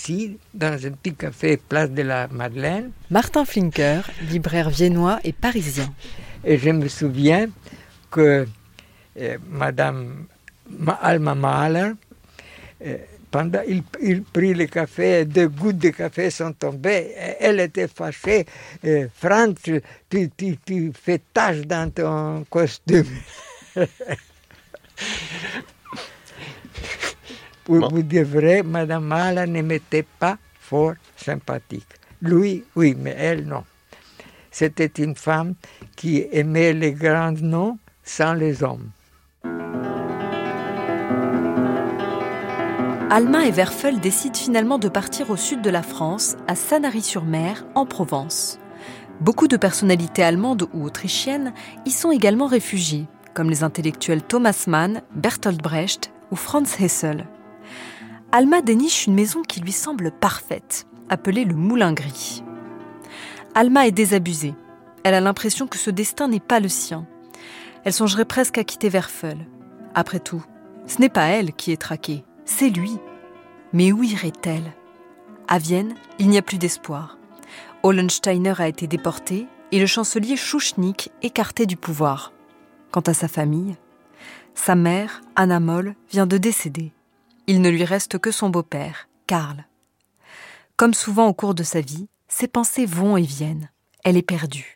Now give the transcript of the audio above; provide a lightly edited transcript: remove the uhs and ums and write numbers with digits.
ici, dans un petit café Place de la Madeleine. Martin Flinker, libraire viennois et parisien. Et je me souviens que Madame Alma Mahler, pendant il prit le café, 2 gouttes de café sont tombées. Elle était fâchée. Franz, tu fais tache dans ton costume. Pour vous dire vrai, Madame Mahler ne m'était pas fort sympathique. Lui, oui, mais elle, non. C'était une femme qui aimait les grands noms sans les hommes. Alma et Werfel décident finalement de partir au sud de la France, à Sanary-sur-Mer, en Provence. Beaucoup de personnalités allemandes ou autrichiennes y sont également réfugiées, comme les intellectuels Thomas Mann, Bertolt Brecht ou Franz Hessel. Alma déniche une maison qui lui semble parfaite, appelée le Moulin Gris. Alma est désabusée. Elle a l'impression que ce destin n'est pas le sien. Elle songerait presque à quitter Werfel. Après tout, ce n'est pas elle qui est traquée, c'est lui. Mais où irait-elle ? À Vienne, il n'y a plus d'espoir. Hohensteiner a été déporté et le chancelier Schuschnigg écarté du pouvoir. Quant à sa famille, sa mère, Anna Moll, vient de décéder. Il ne lui reste que son beau-père, Karl. Comme souvent au cours de sa vie, ses pensées vont et viennent. Elle est perdue.